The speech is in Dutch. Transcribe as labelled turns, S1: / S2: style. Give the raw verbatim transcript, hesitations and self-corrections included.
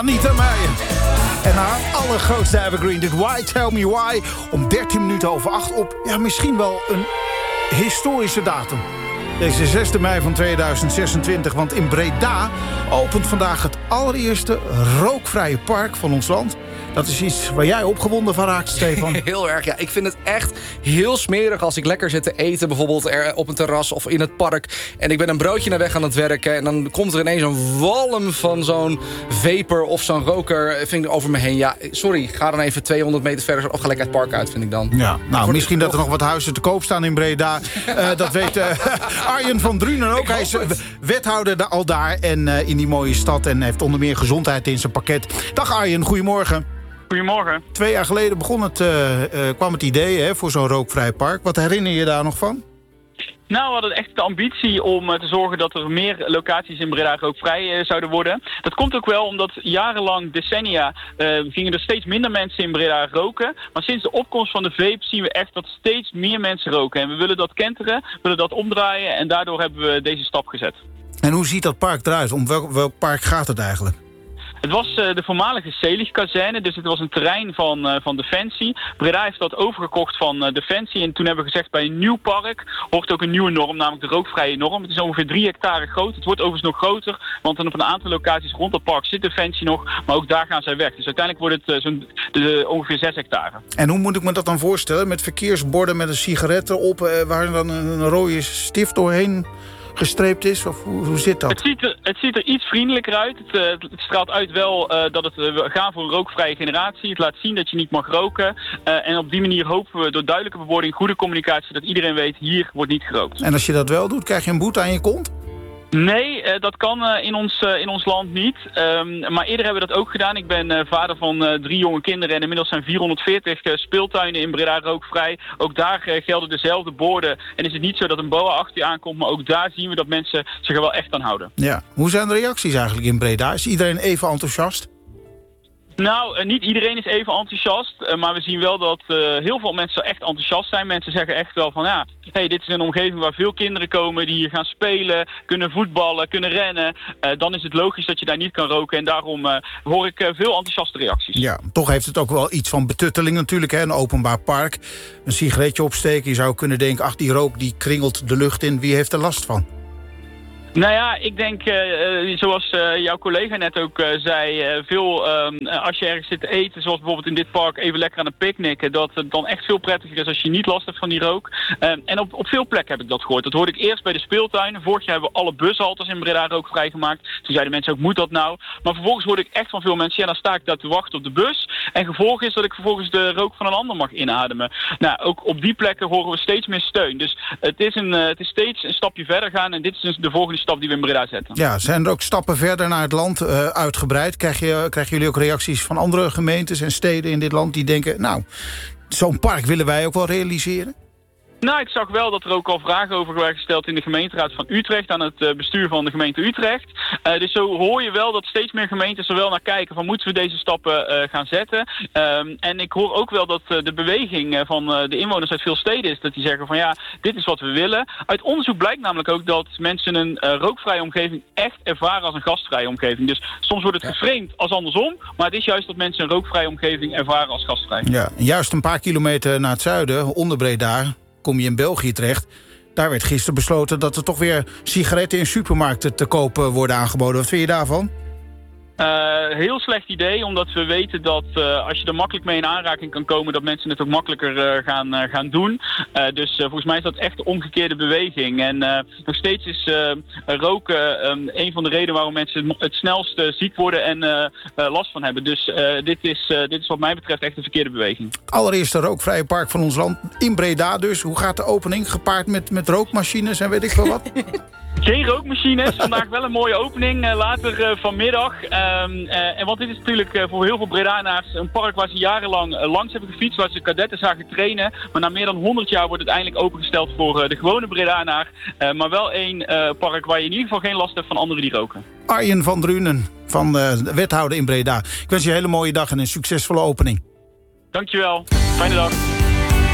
S1: Anita Meijer. En haar allergrootste evergreen, dit Why Tell Me Why, om dertien minuten over acht op, ja, misschien wel een historische datum. Deze zesde mei van tweeduizend zesentwintig, want in Breda opent vandaag het allereerste rookvrije park van ons land. Dat is iets waar jij opgewonden van raakt, Stefan.
S2: Heel erg, ja. Ik vind het echt heel smerig als ik lekker zit te eten, bijvoorbeeld er op een terras of in het park. En ik ben een broodje naar weg aan het werken en dan komt er ineens een walm van zo'n vapor of zo'n roker vind ik over me heen. Ja, sorry, ga dan even tweehonderd meter verder of ga lekker het park uit, vind ik dan.
S1: Ja, nou, misschien dat er nog wat huizen te koop staan in Breda. Uh, dat weet uh, Arjen van Drunen ook. Hij is wethouder da- al daar en uh, in die mooie stad en heeft onder meer gezondheid in zijn pakket. Dag Arjen, goedemorgen.
S3: Goedemorgen.
S1: Twee jaar geleden begon het, uh, uh, kwam het idee hè, voor zo'n rookvrij park. Wat herinner je daar nog van?
S3: Nou, we hadden echt de ambitie om uh, te zorgen dat er meer locaties in Breda rookvrij uh, zouden worden. Dat komt ook wel omdat jarenlang, decennia, uh, gingen er steeds minder mensen in Breda roken. Maar sinds de opkomst van de vape zien we echt dat steeds meer mensen roken. En we willen dat kenteren, we willen dat omdraaien en daardoor hebben we deze stap gezet.
S1: En hoe ziet dat park eruit? Om welk, welk park gaat het eigenlijk?
S3: Het was uh, de voormalige Selig-kazerne, dus het was een terrein van, uh, van Defensie. Breda heeft dat overgekocht van uh, Defensie en toen hebben we gezegd bij een nieuw park hoort ook een nieuwe norm, namelijk de rookvrije norm. Het is ongeveer drie hectare groot, het wordt overigens nog groter, want dan op een aantal locaties rond het park zit Defensie nog, maar ook daar gaan zij weg. Dus uiteindelijk wordt het uh, zo'n, de, ongeveer zes hectare.
S1: En hoe moet ik me dat dan voorstellen? Met verkeersborden met een sigaret erop, uh, waar dan een, een rode stift doorheen gestreept is? Of hoe, hoe zit dat?
S3: Het ziet, er, het ziet er iets vriendelijker uit. Het, uh, het straalt uit wel uh, dat het, uh, we gaan voor een rookvrije generatie. Het laat zien dat je niet mag roken. Uh, en op die manier hopen we door duidelijke bewording, goede communicatie, dat iedereen weet, hier wordt niet gerookt.
S1: En als je dat wel doet, krijg je een boete aan je kont?
S3: Nee, uh, dat kan uh, in, ons, uh, in ons land niet. Um, maar eerder hebben we dat ook gedaan. Ik ben uh, vader van uh, drie jonge kinderen en inmiddels zijn vierhonderdveertig uh, speeltuinen in Breda rookvrij. Ook daar uh, gelden dezelfde borden. En is het niet zo dat een boa achter je aankomt, maar ook daar zien we dat mensen zich er wel echt aan houden.
S1: Ja. Hoe zijn de reacties eigenlijk in Breda? Is iedereen even enthousiast?
S3: Nou, uh, niet iedereen is even enthousiast, uh, maar we zien wel dat uh, heel veel mensen echt enthousiast zijn. Mensen zeggen echt wel van, ja, hey, dit is een omgeving waar veel kinderen komen die hier gaan spelen, kunnen voetballen, kunnen rennen. Uh, dan is het logisch dat je daar niet kan roken en daarom uh, hoor ik uh, veel enthousiaste reacties.
S1: Ja, toch heeft het ook wel iets van betutteling natuurlijk, hè? Een openbaar park, een sigaretje opsteken. Je zou kunnen denken, ach, die rook die kringelt de lucht in. Wie heeft er last van?
S3: Nou ja, ik denk, uh, zoals uh, jouw collega net ook uh, zei, uh, veel um, als je ergens zit te eten, zoals bijvoorbeeld in dit park, even lekker aan het picknicken, dat het dan echt veel prettiger is als je niet last hebt van die rook. Um, en op, op veel plekken heb ik dat gehoord. Dat hoorde ik eerst bij de speeltuinen. Vorig jaar hebben we alle bushaltes in Breda rookvrij gemaakt. Toen zeiden mensen ook, moet dat nou? Maar vervolgens hoorde ik echt van veel mensen, ja, dan sta ik daar te wachten op de bus. En gevolg is dat ik vervolgens de rook van een ander mag inademen. Nou, ook op die plekken horen we steeds meer steun. Dus het is, een, uh, het is steeds een stapje verder gaan en dit is dus de volgende stap die we in Breda zetten.
S1: Ja, zijn er ook stappen verder naar het land uh, uitgebreid? Krijg je, krijgen jullie ook reacties van andere gemeentes en steden in dit land die denken, nou, zo'n park willen wij ook wel realiseren?
S3: Nou, ik zag wel dat er ook al vragen over werden gesteld in de gemeenteraad van Utrecht, aan het uh, bestuur van de gemeente Utrecht. Uh, dus zo hoor je wel dat steeds meer gemeentes er wel naar kijken van, moeten we deze stappen uh, gaan zetten? Um, en ik hoor ook wel dat uh, de beweging uh, van uh, de inwoners uit veel steden is, dat die zeggen van ja, dit is wat we willen. Uit onderzoek blijkt namelijk ook dat mensen een uh, rookvrije omgeving echt ervaren als een gastvrije omgeving. Dus soms wordt het geframed als andersom, maar het is juist dat mensen een rookvrije omgeving ervaren als gastvrij.
S1: Ja, juist een paar kilometer naar het zuiden, onder Breda, kom je in België terecht. Daar werd gisteren besloten dat er toch weer sigaretten in supermarkten te koop worden aangeboden. Wat vind je daarvan?
S3: Uh, heel slecht idee, omdat we weten dat uh, als je er makkelijk mee in aanraking kan komen, dat mensen het ook makkelijker uh, gaan, uh, gaan doen. Uh, dus uh, volgens mij is dat echt de omgekeerde beweging. En uh, nog steeds is uh, roken um, een van de redenen waarom mensen het snelst uh, ziek worden en uh, uh, last van hebben. Dus uh, dit, is, uh, dit is wat mij betreft echt de verkeerde beweging.
S1: Allereerste rookvrije park van ons land, in Breda dus. Hoe gaat de opening? Gepaard met, met rookmachines en weet ik veel wat?
S3: Geen rookmachines, vandaag wel een mooie opening, uh, later uh, vanmiddag. Um, uh, en want dit is natuurlijk uh, voor heel veel Bredanaars een park waar ze jarenlang uh, langs hebben gefietst, waar ze kadetten zagen trainen. Maar na meer dan honderd jaar wordt het eindelijk opengesteld voor uh, de gewone Bredanaar. Uh, maar wel één uh, park waar je in ieder geval geen last hebt van anderen die roken.
S1: Arjen van Drunen, van uh, de wethouder in Breda. Ik wens je een hele mooie dag en een succesvolle opening.
S3: Dankjewel, fijne dag.